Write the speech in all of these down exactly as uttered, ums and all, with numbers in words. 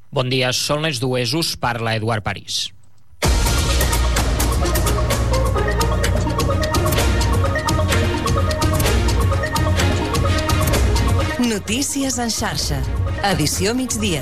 Bon dia, són les dues, us parla Eduard París. Notícies en xarxa, edició migdia.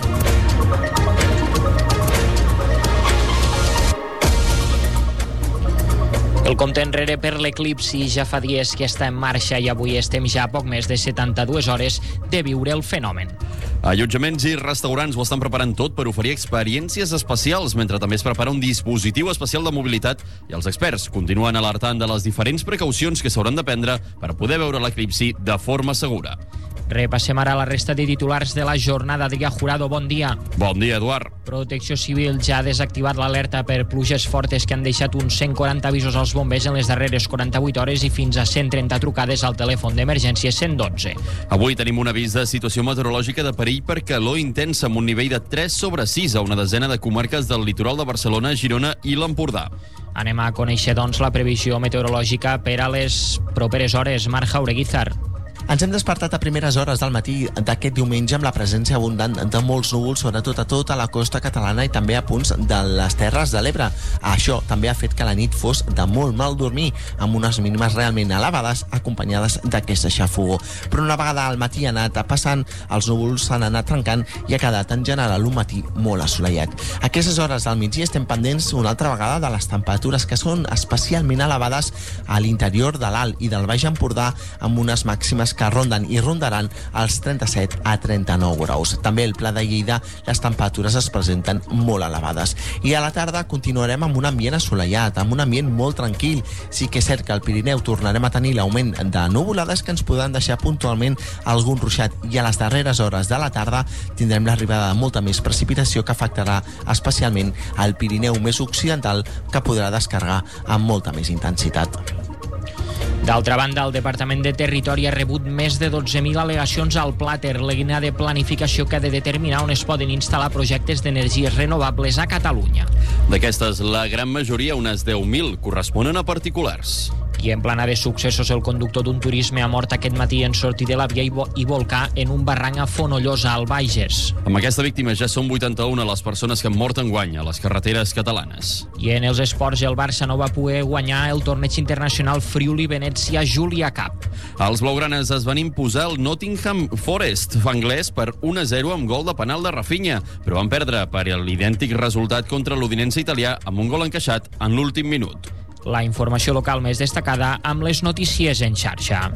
El compte enrere per l'eclipsi ja fa dies que està en marxa i avui estem ja a poc més de setanta-dues hores de viure el fenomen. Allotjaments i restaurants ho estan preparant tot per oferir experiències especials, mentre també es prepara un dispositiu especial de mobilitat i els experts continuen alertant de les diferents precaucions que s'hauran de prendre per poder veure l'eclipsi de forma segura. Repassem ara la resta de titulars de la jornada. Adrià Jurado, bon dia. Bon dia, Eduard. Protecció Civil ja ha desactivat l'alerta per pluges fortes que han deixat uns cent quaranta avisos als bombers en les darreres quaranta-vuit hores i fins a cent trenta trucades al telèfon d'emergència cent dotze. Avui tenim un avís de situació meteorològica de perill per calor intensa amb un nivell de tres sobre sis a una desena de comarques del litoral de Barcelona, Girona i l'Empordà. Anem a conèixer, doncs, la previsió meteorològica per a les properes hores. Marc Jaureguizar. Ens hem despertat a primeres hores del matí d'aquest diumenge amb la presència abundant de molts núvols, sobretot a tota la costa catalana i també a punts de les Terres de l'Ebre. Això també ha fet que la nit fos de molt mal dormir, amb unes mínimes realment elevades acompanyades d'aquesta xafogor. Però una vegada al matí ha anat passant, els núvols s'han anat trencant i ha quedat en general un matí molt assolellat. A aquestes hores del migdia estem pendents una altra vegada de les temperatures que són especialment elevades a l'interior de l'Alt i del Baix Empordà, amb unes màximes que ronden i rondaran els trenta-set a trenta-nou graus. També al Pla de Lleida les temperatures es presenten molt elevades. I a la tarda continuarem amb un ambient assolellat, amb un ambient molt tranquil. Sí que és cert que al Pirineu tornarem a tenir l'augment de nuvolades que ens podran deixar puntualment algun ruixat, i a les darreres hores de la tarda tindrem l'arribada de molta més precipitació que afectarà especialment al Pirineu més occidental, que podrà descarregar amb molta més intensitat. D'altra banda, el Departament de Territori ha rebut més de dotze mil al·legacions al Plater, l'eina de planificació que ha de determinar on es poden instal·lar projectes d'energies renovables a Catalunya. D'aquestes, la gran majoria, unes deu mil, corresponen a particulars. I en plana de successos, el conductor d'un turisme ha mort aquest matí en sortir de la via i, vo i volcar en un barranc a Fonollosa, al Bages. Amb aquesta víctima ja són vuitanta-una les persones que han mort enguany a les carreteres catalanes. I en els esports, el Barça no va poder guanyar el torneig internacional Friuli-Venezia Julia Cup. Els blaugranes es van imposar el Nottingham Forest anglès per un a zero amb gol de penal de Rafinha, però van perdre per l'idèntic resultat contra l'Udinese italià amb un gol encaixat en l'últim minut. La informació local més destacada amb les notícies en xarxa.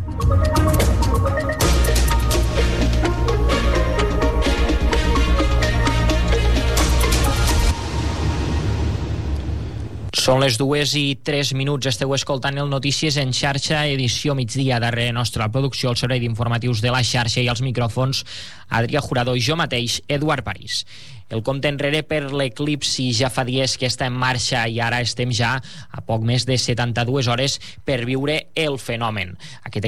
Són les dues i tres minuts. Esteu escoltant el Notícies en xarxa, edició migdia. Darrere nostra producció, el servei d'informatius de la xarxa i els micròfons, Adrià Jurado i jo mateix, Eduard París. El compte enrere per l'eclipsi ja fa dies que està en marxa i ara estem ja a poc més de setanta-dues hores per viure el fenomen. Aquest